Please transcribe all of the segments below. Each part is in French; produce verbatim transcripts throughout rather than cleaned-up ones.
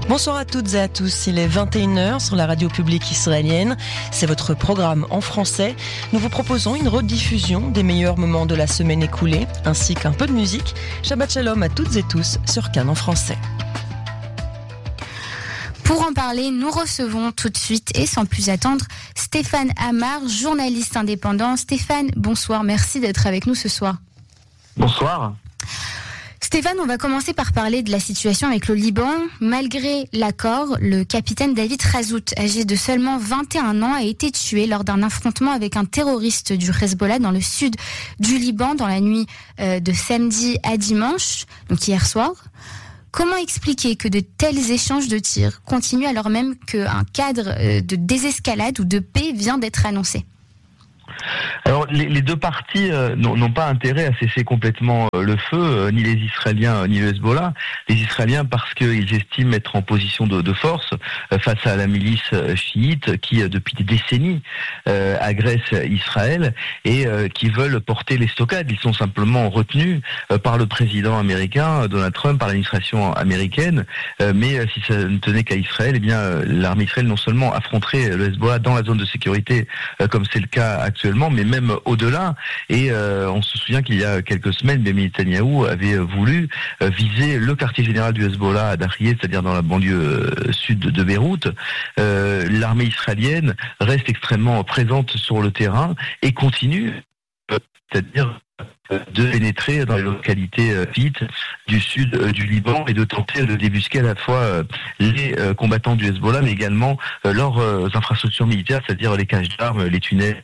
Bonsoir à toutes et à tous, il est vingt et une heures sur la radio publique israélienne. C'est votre programme en français. Nous vous proposons une rediffusion des meilleurs moments de la semaine écoulée, ainsi qu'un peu de musique. Shabbat Shalom à toutes et tous sur Cannes en français. Pour en parler, nous recevons tout de suite et sans plus attendre Stéphane Amar, journaliste indépendant. Stéphane, bonsoir, merci d'être avec nous ce soir. Bonsoir. Stéphane, on va commencer par parler de la situation avec le Liban. Malgré l'accord, le capitaine David Razout, âgé de seulement vingt et un ans, a été tué lors d'un affrontement avec un terroriste du Hezbollah dans le sud du Liban dans la nuit de samedi à dimanche, donc hier soir. Comment expliquer que de tels échanges de tirs continuent alors même qu'un cadre de désescalade ou de paix vient d'être annoncé ? Alors les, les deux parties euh, n'ont, n'ont pas intérêt à cesser complètement euh, le feu, euh, ni les Israéliens euh, ni le Hezbollah. Les Israéliens parce qu'ils estiment être en position de, de force euh, face à la milice euh, chiite qui euh, depuis des décennies euh, agresse Israël et euh, qui veulent porter les stockades. Ils sont simplement retenus euh, par le président américain Donald Trump, par l'administration américaine. Euh, mais euh, si ça ne tenait qu'à Israël, eh bien euh, l'armée israélienne non seulement affronterait le Hezbollah dans la zone de sécurité euh, comme c'est le cas actuellement, mais même au-delà. Et euh, on se souvient qu'il y a quelques semaines, Benjamin Netanyahou avait voulu euh, viser le quartier général du Hezbollah à Dahrieh, c'est-à-dire dans la banlieue euh, sud de Beyrouth. Euh, l'armée israélienne reste extrêmement présente sur le terrain et continue, euh, c'est-à-dire de pénétrer dans les localités euh, vides du sud euh, du Liban et de tenter de débusquer à la fois euh, les euh, combattants du Hezbollah, mais également euh, leurs euh, infrastructures militaires, c'est-à-dire les caches d'armes, les tunnels,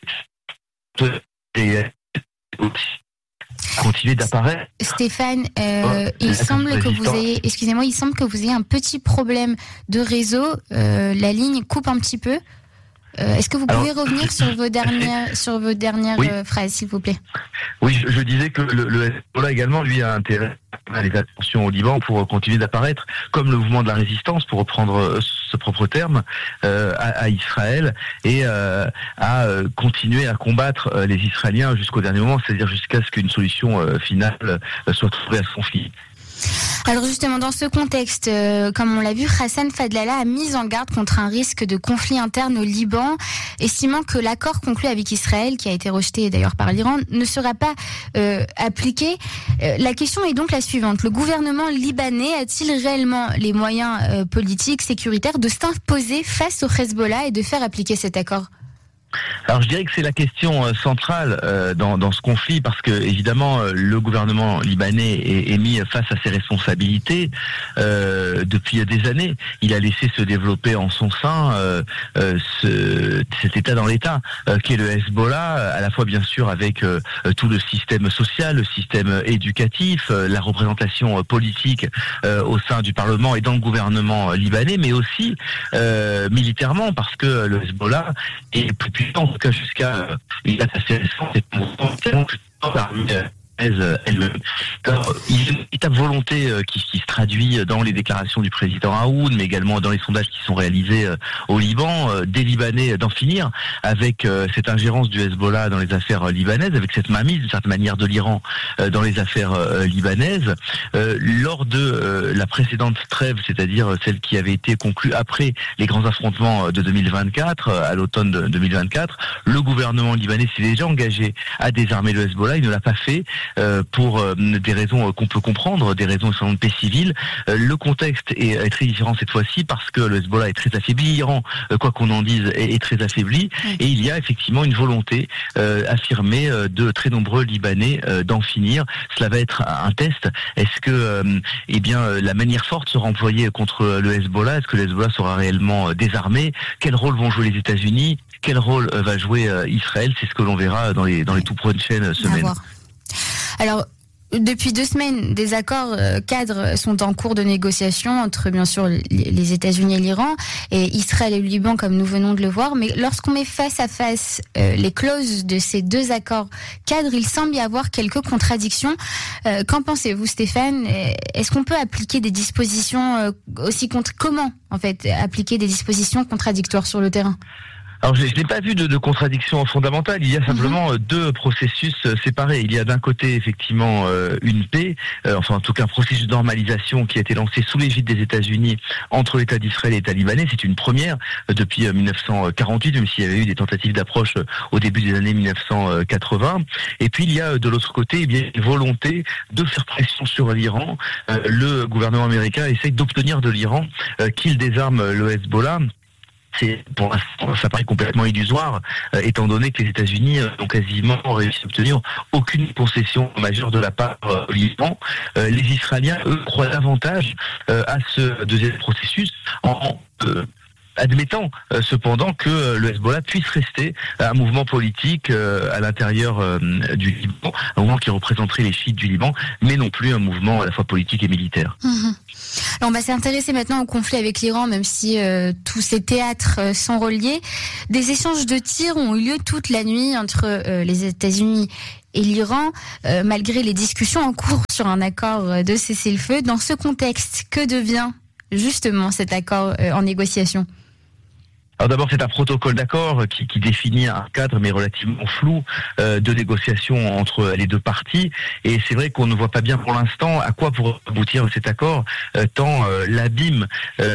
et continuer d'apparaître. Stéphane, euh, il semble que vous ayez, excusez-moi, il semble que vous ayez un petit problème de réseau. Euh, la ligne coupe un petit peu. Euh, est-ce que vous pouvez Alors, revenir sur vos dernières, sur vos dernières oui. euh, phrases, s'il vous plaît ? Oui, je, je disais que le, le Hezbollah également, lui, a intérêt à les attentions au Liban pour continuer d'apparaître, comme le mouvement de la résistance, pour reprendre ce propre terme, euh, à, à Israël, et euh, à euh, continuer à combattre euh, les Israéliens jusqu'au dernier moment, c'est-à-dire jusqu'à ce qu'une solution euh, finale euh, soit trouvée à ce conflit. Alors justement, dans ce contexte, euh, comme on l'a vu, Hassan Fadlallah a mis en garde contre un risque de conflit interne au Liban, estimant que l'accord conclu avec Israël, qui a été rejeté d'ailleurs par l'Iran, ne sera pas euh, appliqué. Euh, la question est donc la suivante. Le gouvernement libanais a-t-il réellement les moyens euh, politiques, sécuritaires de s'imposer face au Hezbollah et de faire appliquer cet accord ? Alors je dirais que c'est la question euh, centrale euh, dans, dans ce conflit parce que évidemment euh, le gouvernement libanais est, est mis face à ses responsabilités euh, depuis des années. Il a laissé se développer en son sein euh, euh, ce, cet État dans l'État euh, qu'est le Hezbollah, à la fois bien sûr avec euh, tout le système social, le système éducatif, euh, la représentation politique euh, au sein du Parlement et dans le gouvernement libanais, mais aussi euh, militairement parce que le Hezbollah est plus puissant, en tout cas jusqu'à une date assez récente, et pour parmi elle-même. Alors, il y a une véritable volonté qui, qui se traduit dans les déclarations du président Aoun, mais également dans les sondages qui sont réalisés au Liban, des Libanais d'en finir avec cette ingérence du Hezbollah dans les affaires libanaises, avec cette mainmise d'une certaine manière de l'Iran dans les affaires libanaises. Lors de la précédente trêve, c'est-à-dire celle qui avait été conclue après les grands affrontements de deux mille vingt-quatre, à l'automne de deux mille vingt-quatre, le gouvernement libanais s'est déjà engagé à désarmer le Hezbollah. Il ne l'a pas fait. Euh, pour euh, des raisons euh, qu'on peut comprendre, des raisons de paix civile. Euh, le contexte est, est très différent cette fois-ci parce que le Hezbollah est très affaibli, l'Iran, euh, quoi qu'on en dise, est, est très affaibli, mmh. et il y a effectivement une volonté euh, affirmée euh, de très nombreux Libanais euh, d'en finir. Cela va être un test. Est-ce que euh, eh bien, la manière forte sera employée contre le Hezbollah ? Est-ce que le Hezbollah sera réellement euh, désarmé ? Quel rôle vont jouer les États-Unis ? Quel rôle euh, va jouer euh, Israël ? C'est ce que l'on verra dans les, dans les tout prochaines semaines. Alors, depuis deux semaines, des accords euh, cadres sont en cours de négociation entre, bien sûr, les États-Unis et l'Iran, et Israël et le Liban, comme nous venons de le voir. Mais lorsqu'on met face à face euh, les clauses de ces deux accords cadres, il semble y avoir quelques contradictions. Euh, qu'en pensez-vous, Stéphane ? Est-ce qu'on peut appliquer des dispositions euh, aussi contre... Comment, en fait, appliquer des dispositions contradictoires sur le terrain ? Alors, je, je n'ai pas vu de, de contradiction fondamentale. Il y a simplement mmh. deux processus séparés. Il y a d'un côté, effectivement, euh, une paix, euh, enfin, en tout cas, un processus de normalisation qui a été lancé sous l'égide des États-Unis entre l'État d'Israël et l'État libanais. C'est une première euh, depuis euh, dix-neuf cent quarante-huit, même s'il y avait eu des tentatives d'approche euh, au début des années dix-neuf cent quatre-vingts. Et puis, il y a euh, de l'autre côté, eh bien, une volonté de faire pression sur l'Iran. Euh, le gouvernement américain essaye d'obtenir de l'Iran euh, qu'il désarme le Hezbollah. C'est, pour l'instant, ça paraît complètement illusoire, euh, étant donné que les États-Unis euh, ont quasiment réussi à obtenir aucune concession majeure de la part euh, de l'Iran. Euh, les Israéliens, eux, croient davantage euh, à ce deuxième processus en euh, admettant euh, cependant que euh, le Hezbollah puisse rester un mouvement politique euh, à l'intérieur euh, du Liban, un mouvement qui représenterait les chiites du Liban, mais non plus un mouvement à la fois politique et militaire. Mmh. Alors on va s'intéresser maintenant au conflit avec l'Iran, même si euh, tous ces théâtres euh, sont reliés. Des échanges de tirs ont eu lieu toute la nuit entre euh, les États-Unis et l'Iran, euh, malgré les discussions en cours sur un accord de cessez-le-feu. Dans ce contexte, que devient justement cet accord euh, en négociation ? Alors d'abord, c'est un protocole d'accord qui, qui définit un cadre, mais relativement flou, euh, de négociation entre les deux parties. Et c'est vrai qu'on ne voit pas bien pour l'instant à quoi pourrait aboutir cet accord, euh, tant euh, l'abîme,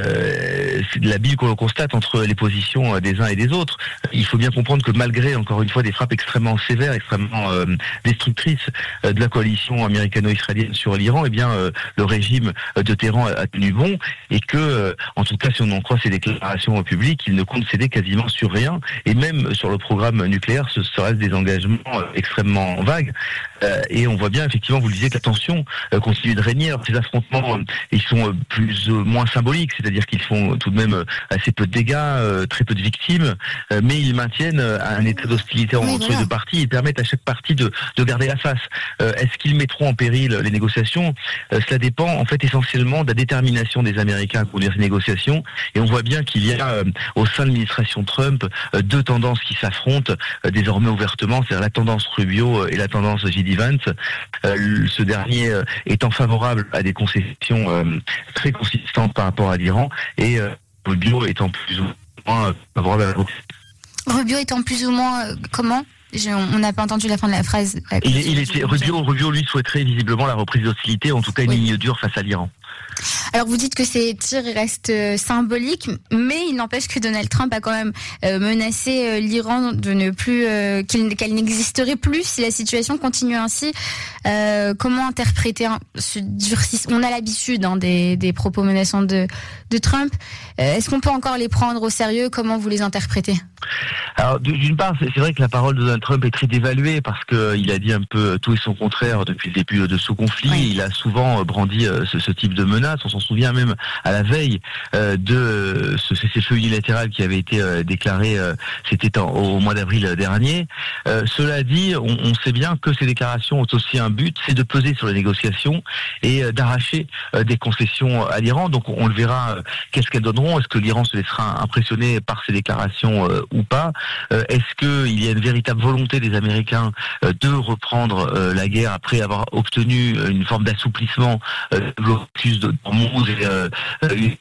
euh, l'abîme qu'on constate entre les positions des uns et des autres. Il faut bien comprendre que malgré, encore une fois, des frappes extrêmement sévères, extrêmement euh, destructrices euh, de la coalition américano-israélienne sur l'Iran, eh bien, euh, le régime de Téhéran a tenu bon, et que, euh, en tout cas, si on en croit ses déclarations publiques, il ne compte céder quasiment sur rien, et même sur le programme nucléaire, ce serait des engagements euh, extrêmement vagues. Euh, et on voit bien, effectivement, vous le disiez, que la tension euh, continue de régner. Alors, ces affrontements, euh, ils sont euh, plus ou euh, moins symboliques, c'est-à-dire qu'ils font tout de même euh, assez peu de dégâts, euh, très peu de victimes, euh, mais ils maintiennent euh, un état d'hostilité oui, entre voilà. les deux parties et permettent à chaque partie de, de garder la face. Euh, est-ce qu'ils mettront en péril les négociations ? euh, Cela dépend, en fait, essentiellement de la détermination des Américains à conduire ces négociations. Et on voit bien qu'il y a, euh, au sein de l'administration Trump, euh, deux tendances qui s'affrontent euh, désormais ouvertement, c'est-à-dire la tendance Rubio et la tendance J D Vance. Euh, ce dernier euh, étant favorable à des concessions euh, très consistantes par rapport à l'Iran, et euh, Rubio étant plus ou moins euh, favorable à la... Rubio étant plus ou moins euh, comment ? Je, on n'a pas entendu la fin de la phrase. Il, il était, Rubio, Rubio, lui, souhaiterait visiblement la reprise d'hostilité, en tout cas une oui. ligne dure face à l'Iran. Alors vous dites que ces tirs restent euh, symboliques, mais il n'empêche que Donald Trump a quand même euh, menacé euh, l'Iran de ne plus, euh, qu'il, qu'elle n'existerait plus si la situation continue ainsi. Euh, comment interpréter hein, ce durcissement ? On a l'habitude hein, des, des propos menaçants de, de Trump. Euh, est-ce qu'on peut encore les prendre au sérieux ? Comment vous les interprétez ? Alors d'une part, c'est vrai que la parole de Donald Trump est très dévaluée parce qu'il a dit un peu tout et son contraire depuis le début de ce conflit. Oui. Il a souvent brandi ce, ce type de menace. On s'en souvient même à la veille euh, de ce cessez-le-feu unilatéral qui avait été euh, déclaré, euh, c'était en, au mois d'avril dernier. Euh, cela dit, on, on sait bien que ces déclarations ont aussi un but, c'est de peser sur les négociations et euh, d'arracher euh, des concessions à l'Iran. Donc on, on le verra, euh, qu'est-ce qu'elles donneront ? Est-ce que l'Iran se laissera impressionner par ces déclarations euh, ou pas ? euh, Est-ce qu'il y a une véritable volonté des Américains euh, de reprendre euh, la guerre après avoir obtenu une forme d'assouplissement euh, de blocus de monde et euh, une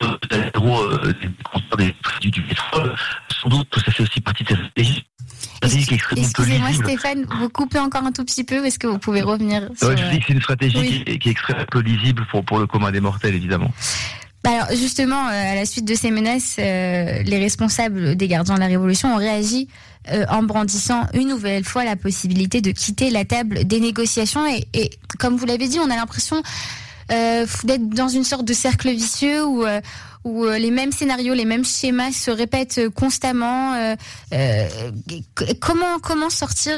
euh, des prix du pétrole? Sans doute que ça fait aussi partie de cette stratégie. Excusez-moi Stéphane, vous coupez encore un tout petit peu, est-ce que vous pouvez revenir sur... Ouais, je dis que c'est une stratégie oui. qui, est, qui est extrêmement peu lisible pour, pour le commun des mortels, évidemment. Alors justement, à la suite de ces menaces, euh, les responsables des gardiens de la Révolution ont réagi euh, en brandissant une nouvelle fois la possibilité de quitter la table des négociations. Et, et comme vous l'avez dit, on a l'impression euh, d'être dans une sorte de cercle vicieux où, euh, où euh, les mêmes scénarios, les mêmes schémas se répètent constamment. Euh, euh, comment, comment sortir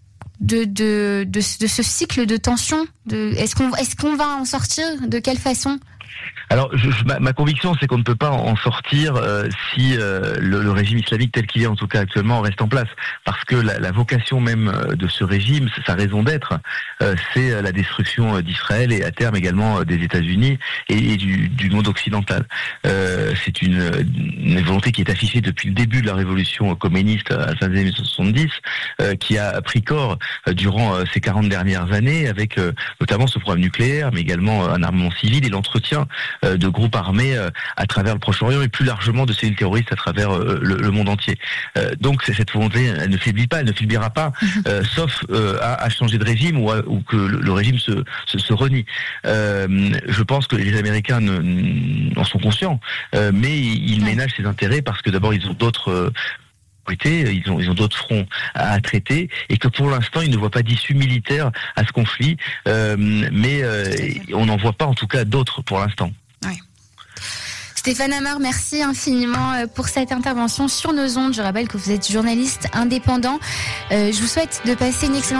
de, de, de, de ce cycle de tension de, est-ce qu'on, est-ce qu'on va en sortir ? De quelle façon ? Alors, je, je, ma, ma conviction, c'est qu'on ne peut pas en sortir euh, si euh, le, le régime islamique tel qu'il est, en tout cas actuellement, reste en place. Parce que la, la vocation même de ce régime, sa raison d'être, euh, c'est la destruction d'Israël et à terme également des États-Unis et, et du, du monde occidental. Euh, c'est une, une volonté qui est affichée depuis le début de la révolution communiste à la fin des années soixante-dix, euh, qui a pris corps euh, durant euh, ces quarante dernières années, avec euh, notamment ce programme nucléaire, mais également euh, un armement civil et l'entretien soutien euh, de groupes armés euh, à travers le Proche-Orient et plus largement de cellules terroristes à travers euh, le, le monde entier. Euh, donc c'est, cette volonté, elle ne faiblit pas, elle ne faiblira pas, euh, sauf euh, à, à changer de régime ou, à, ou que le, le régime se, se, se renie. Euh, je pense que les Américains ne, en sont conscients, euh, mais ils ménagent ses intérêts parce que d'abord ils ont d'autres euh, ils ont, ils ont d'autres fronts à traiter et que pour l'instant ils ne voient pas d'issue militaire à ce conflit, euh, mais euh, on n'en voit pas en tout cas d'autres pour l'instant. Ouais. Stéphane Amar, merci infiniment pour cette intervention sur nos ondes. Je rappelle que vous êtes journaliste indépendant. Euh, je vous souhaite de passer une excellente